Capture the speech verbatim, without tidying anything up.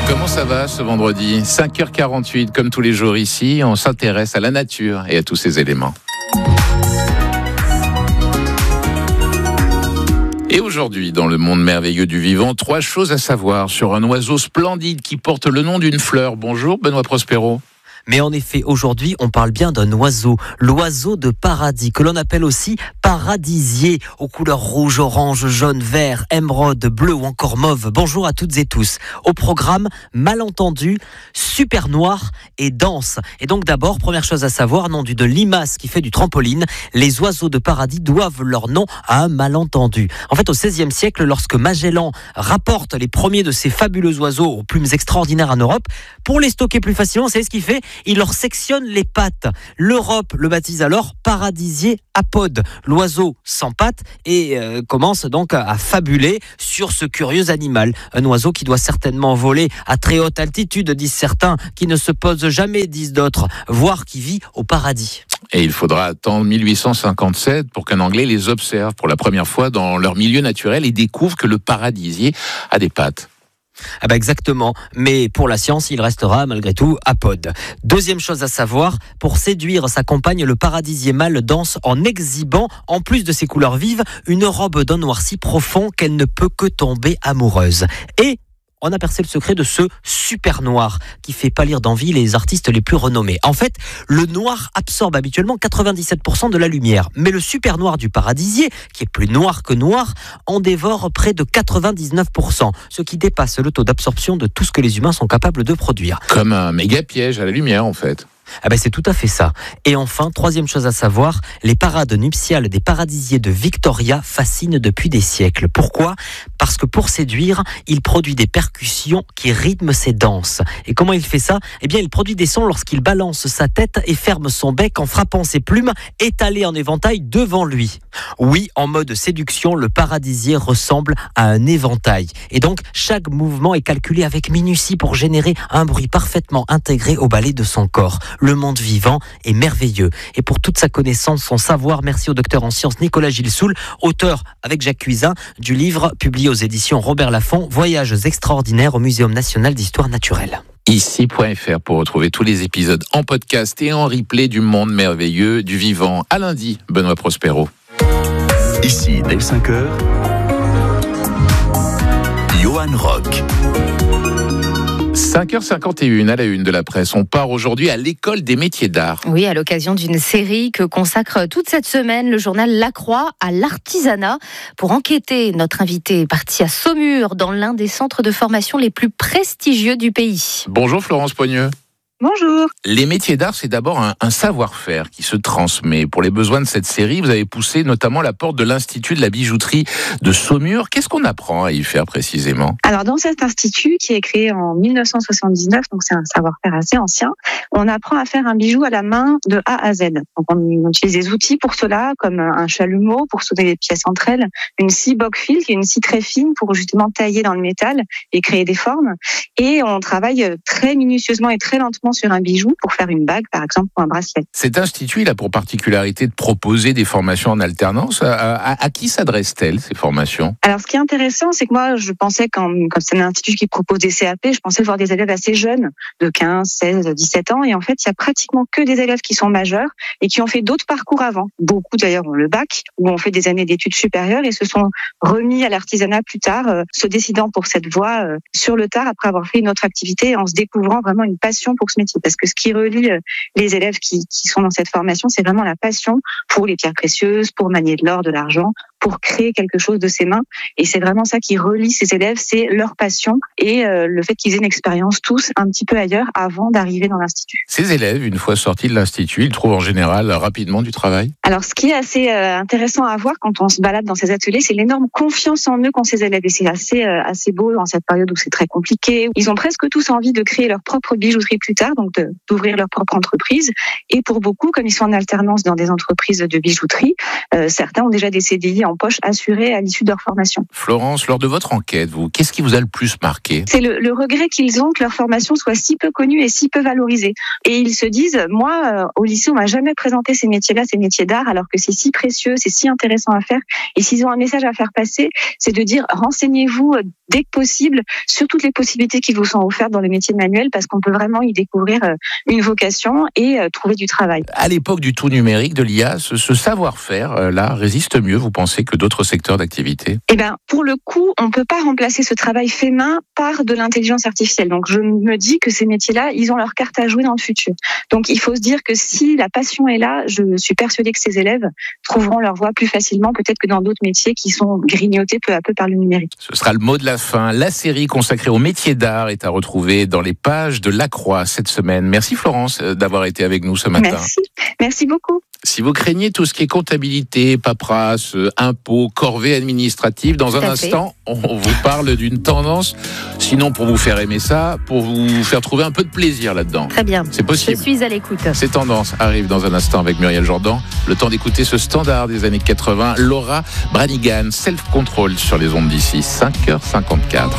Comment ça va ce vendredi ? cinq heures quarante-huit, comme tous les jours ici, on s'intéresse à la nature et à tous ses éléments. Et aujourd'hui, dans le monde merveilleux du vivant, trois choses à savoir sur un oiseau splendide qui porte le nom d'une fleur. Bonjour Benoît Prospero. Mais en effet, aujourd'hui, on parle bien d'un oiseau, l'oiseau de paradis, que l'on appelle aussi paradisier, aux couleurs rouge, orange, jaune, vert, émeraude, bleu ou encore mauve. Bonjour à toutes et tous. Au programme, malentendu, super noir et dense. Et donc d'abord, première chose à savoir, nom du de limace qui fait du trampoline, les oiseaux de paradis doivent leur nom à un malentendu. En fait, au seizième siècle, lorsque Magellan rapporte les premiers de ces fabuleux oiseaux aux plumes extraordinaires en Europe, pour les stocker plus facilement, c'est ce qu'il fait. Il leur sectionne les pattes. L'Europe le baptise alors paradisier apode, l'oiseau sans pattes, et euh, commence donc à, à fabuler sur ce curieux animal. Un oiseau qui doit certainement voler à très haute altitude, disent certains, qui ne se pose jamais, disent d'autres, voire qui vit au paradis. Et il faudra attendre mille huit cent cinquante-sept pour qu'un Anglais les observe pour la première fois dans leur milieu naturel et découvre que le paradisier a des pattes. Ah bah exactement, mais pour la science, il restera malgré tout apode. Deuxième chose à savoir, pour séduire sa compagne, le paradisier mâle danse en exhibant, en plus de ses couleurs vives, une robe d'un noir si profond qu'elle ne peut que tomber amoureuse. Et on a percé le secret de ce super noir qui fait pâlir d'envie les artistes les plus renommés. En fait, le noir absorbe habituellement quatre-vingt-dix-sept pour cent de la lumière, mais le super noir du paradisier, qui est plus noir que noir, en dévore près de quatre-vingt-dix-neuf pour cent, ce qui dépasse le taux d'absorption de tout ce que les humains sont capables de produire. Comme un méga piège à la lumière en fait. Ah ben c'est tout à fait ça. Et enfin, troisième chose à savoir, les parades nuptiales des paradisiers de Victoria fascinent depuis des siècles. Pourquoi ? Parce que pour séduire, il produit des percussions qui rythment ses danses. Et comment il fait ça ? Eh bien, il produit des sons lorsqu'il balance sa tête et ferme son bec en frappant ses plumes étalées en éventail devant lui. Oui, en mode séduction, le paradisier ressemble à un éventail. Et donc, chaque mouvement est calculé avec minutie pour générer un bruit parfaitement intégré au ballet de son corps. Le monde vivant est merveilleux. Et pour toute sa connaissance, son savoir, merci au docteur en sciences Nicolas Gilsoul, auteur avec Jacques Cuisin du livre publié aux éditions Robert Laffont, Voyages extraordinaires au Muséum national d'histoire naturelle. Ici point F R pour retrouver tous les épisodes en podcast et en replay du monde merveilleux du vivant. À lundi, Benoît Prospero. Ici, dès cinq heures, Johan Rock. cinq heures cinquante et une à la une de la presse. On part aujourd'hui à l'école des métiers d'art. Oui, à l'occasion d'une série que consacre toute cette semaine le journal La Croix à l'artisanat. Pour enquêter, notre invité est parti à Saumur, dans l'un des centres de formation les plus prestigieux du pays. Bonjour Florence Pogneux. Bonjour. Les métiers d'art, c'est d'abord un, un savoir-faire qui se transmet. Pour les besoins de cette série, vous avez poussé notamment la porte de l'Institut de la bijouterie de Saumur. Qu'est-ce qu'on apprend à y faire précisément ? Alors, dans cet institut qui est créé en mille neuf cent soixante-dix-neuf, donc c'est un savoir-faire assez ancien, on apprend à faire un bijou à la main de A à Z. Donc, on utilise des outils pour cela, comme un chalumeau pour souder les pièces entre elles, une scie boc-fil qui est une scie très fine pour justement tailler dans le métal et créer des formes. Et on travaille très minutieusement et très lentement sur un bijou pour faire une bague, par exemple, ou un bracelet. Cet institut, il a pour particularité de proposer des formations en alternance. À, à, à qui s'adressent-elles, ces formations ? Alors, ce qui est intéressant, c'est que moi, je pensais, quand, quand c'est un institut qui propose des C A P, je pensais voir des élèves assez jeunes, de quinze, seize, dix-sept ans. Et en fait, il y a pratiquement que des élèves qui sont majeurs et qui ont fait d'autres parcours avant. Beaucoup, d'ailleurs, ont le bac ou ont fait des années d'études supérieures et se sont remis à l'artisanat plus tard, euh, se décidant pour cette voie euh, sur le tard après avoir fait une autre activité, en se découvrant vraiment une passion pour ce métier. Parce que ce qui relie les élèves qui, qui sont dans cette formation, c'est vraiment la passion pour les pierres précieuses, pour manier de l'or, de l'argent, pour créer quelque chose de ses mains. Et c'est vraiment ça qui relie ces élèves, c'est leur passion et euh, le fait qu'ils aient une expérience tous un petit peu ailleurs avant d'arriver dans l'institut. Ces élèves, une fois sortis de l'institut, ils trouvent en général rapidement du travail ? Alors, ce qui est assez euh, intéressant à voir quand on se balade dans ces ateliers, c'est l'énorme confiance en eux qu'ont ces élèves. Et c'est assez, euh, assez beau dans cette période où c'est très compliqué. Ils ont presque tous envie de créer leur propre bijouterie plus tard, donc de, d'ouvrir leur propre entreprise. Et pour beaucoup, comme ils sont en alternance dans des entreprises de bijouterie, euh, certains ont déjà des C D I en poche assurée à l'issue de leur formation. Florence, lors de votre enquête, vous, qu'est-ce qui vous a le plus marqué? C'est le, le regret qu'ils ont que leur formation soit si peu connue et si peu valorisée. Et ils se disent, moi, euh, au lycée, on m'a jamais présenté ces métiers-là, ces métiers d'art, alors que c'est si précieux, c'est si intéressant à faire. Et s'ils ont un message à faire passer, c'est de dire, renseignez-vous euh, dès que possible sur toutes les possibilités qui vous sont offertes dans le métier manuel, parce qu'on peut vraiment y découvrir euh, une vocation et euh, trouver du travail. À l'époque du tout numérique, de l'I A, ce, ce savoir-faire, euh, là, résiste mieux, vous pensez, que d'autres secteurs d'activité? Eh ben, pour le coup, on peut pas remplacer ce travail fait main par de l'intelligence artificielle. Donc, je me dis que ces métiers-là, ils ont leur carte à jouer dans le futur. Donc, il faut se dire que si la passion est là, je suis persuadée que ces élèves trouveront leur voie plus facilement, peut-être que dans d'autres métiers qui sont grignotés peu à peu par le numérique. Ce sera le mot de la fin. La série consacrée aux métiers d'art est à retrouver dans les pages de La Croix cette semaine. Merci Florence d'avoir été avec nous ce matin. Merci. Merci beaucoup. Si vous craignez tout ce qui est comptabilité, paperasse, impôts, corvée administrative, dans un instant, on vous parle d'une tendance, sinon pour vous faire aimer ça, pour vous faire trouver un peu de plaisir là-dedans. Très bien. C'est possible. Je suis à l'écoute. Ces tendances arrivent dans un instant avec Muriel Jourdan. Le temps d'écouter ce standard des années quatre-vingts, Laura Branigan, Self Control sur les ondes d'ici, cinq heures cinquante-quatre.